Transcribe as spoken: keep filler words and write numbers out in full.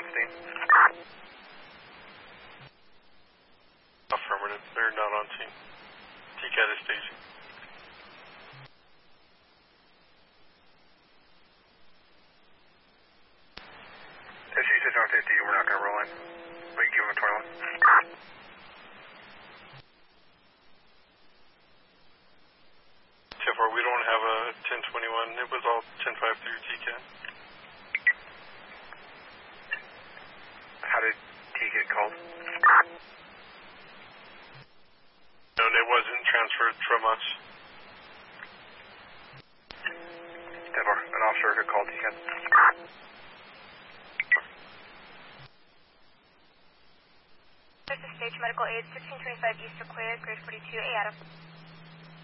scene. Affirmative, they're not on scene. T CAT is staging. If she says on fifty, we're not going to roll in. We can give him a twenty-one. So far, we don't have a ten twenty-one. It was all ten five through T CAT. How did T get called? No, it wasn't transferred from us. Never. An officer who called T CAT. This is Stage Medical Aid, sixteen twenty-five East Sequoia, grade forty-two, A Adam.